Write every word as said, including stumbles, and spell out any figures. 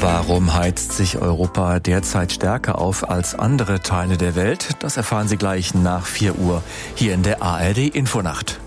Warum heizt sich Europa derzeit stärker auf als andere Teile der Welt? Das erfahren Sie gleich nach vier Uhr hier in der A R D Infonacht.